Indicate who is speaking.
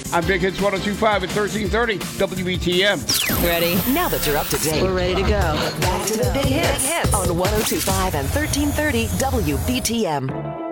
Speaker 1: I'm Big Hits 102.5 at 1330 WBTM.
Speaker 2: Ready? Now that you're up to date,
Speaker 3: We're ready to go.
Speaker 2: back to the Big Hits on 102.5 and 1330 WBTM.